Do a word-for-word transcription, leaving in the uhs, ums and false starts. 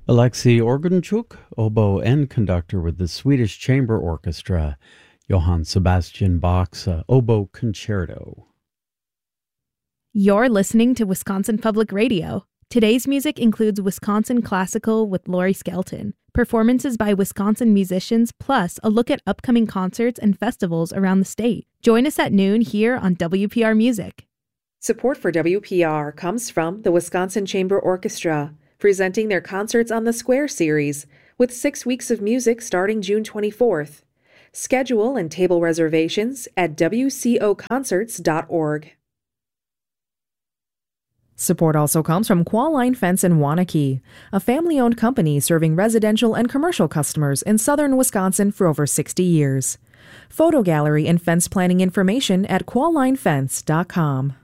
Alexei Orgunchuk, oboe and conductor with the Swedish Chamber Orchestra. Johann Sebastian Bach's uh, Oboe Concerto. You're listening to Wisconsin Public Radio. Today's music includes Wisconsin Classical with Laurie Skelton, performances by Wisconsin musicians, plus a look at upcoming concerts and festivals around the state. Join us at noon here on W P R Music. Support for W P R comes from the Wisconsin Chamber Orchestra, presenting their Concerts on the Square series, with six weeks of music starting June twenty-fourth. Schedule and table reservations at w c o concerts dot org. Support also comes from Qualline Fence in Waunakee, a family-owned company serving residential and commercial customers in southern Wisconsin for over sixty years. Photo gallery and fence planning information at qualline fence dot com.